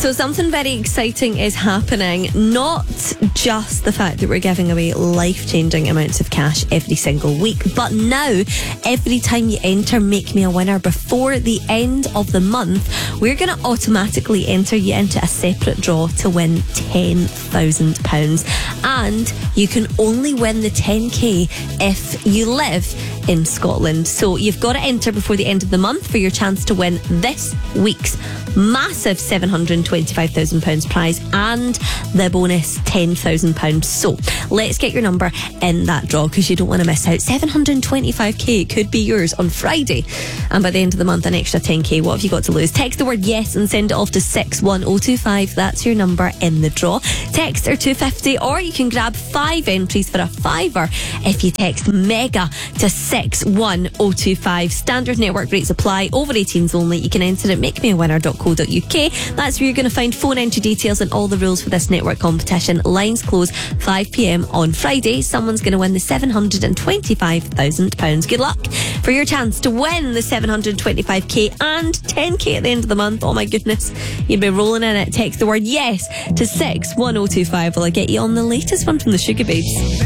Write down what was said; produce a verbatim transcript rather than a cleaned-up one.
So something very exciting is happening. Not just the fact that we're giving away life-changing amounts of cash every single week, but now every time you enter Make Me a Winner before the end of the month, we're going to automatically enter you into a separate draw to win ten thousand pounds. And you can only win the ten K if you live in Scotland. So you've got to enter before the end of the month for your chance to win this week's massive seven hundred twenty-five thousand pounds prize and the bonus ten thousand pounds. So let's get your number in that draw, because you don't want to miss out. seven hundred twenty-five K could be yours on Friday, and by the end of the month an extra ten K. What have you got to lose? Text the word yes and send it off to six one oh two five. That's your number in the draw. Text or two fifty, or you can grab five entries for a fiver if you text MEGA to six one oh two five. Standard network rates apply. Over eighteens only. You can enter at make me a winner dot co dot uk. That's where you're going to find phone entry details and all the rules for this network competition. Lines close five p m on Friday. Someone's going to win the seven hundred twenty-five thousand pounds. Good luck for your chance to win the seven hundred twenty-five K and ten K at the end of the month. Oh my goodness, you'd be rolling in it. Text the word yes to six one oh two five while I get you on the latest one from the Sugar Babes.